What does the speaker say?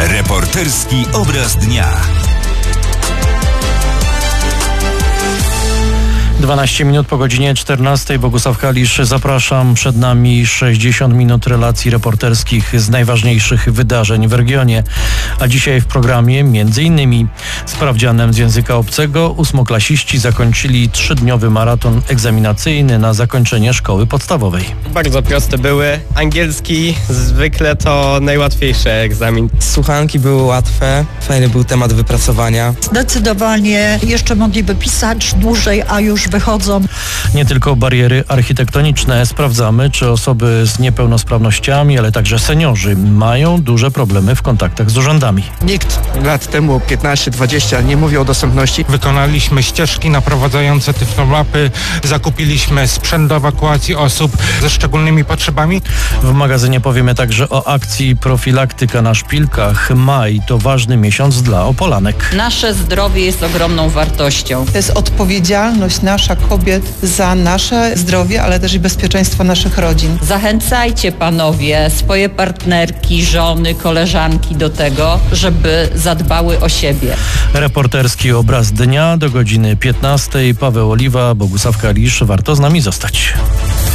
Reporterski obraz dnia. 12 minut po godzinie 14. Bogusław Kalisz, zapraszam. Przed nami 60 minut relacji reporterskich z najważniejszych wydarzeń w regionie. A dzisiaj w programie m.in. sprawdzianem z języka obcego ósmoklasiści zakończyli 3-dniowy maraton egzaminacyjny na zakończenie szkoły podstawowej. Bardzo proste były. Angielski zwykle to najłatwiejszy egzamin. Słuchanki były łatwe, fajny był temat wypracowania. Zdecydowanie jeszcze mogliby pisać dłużej, a już wychodzą. Nie tylko bariery architektoniczne. Sprawdzamy, czy osoby z niepełnosprawnościami, ale także seniorzy mają duże problemy w kontaktach z urzędami. Nikt lat temu, 15-20, nie mówił o dostępności. Wykonaliśmy ścieżki naprowadzające tyflomapy, zakupiliśmy sprzęt do ewakuacji osób ze szczególnymi potrzebami. W magazynie powiemy także o akcji Profilaktyka na szpilkach. Maj to ważny miesiąc dla Opolanek. Nasze zdrowie jest ogromną wartością. To jest odpowiedzialność nasza kobiet za nasze zdrowie, ale też i bezpieczeństwo naszych rodzin. Zachęcajcie panowie swoje partnerki, żony, koleżanki do tego, żeby zadbały o siebie. Reporterski obraz dnia do godziny 15. Paweł Oliwa, Bogusław Kalisz. Warto z nami zostać.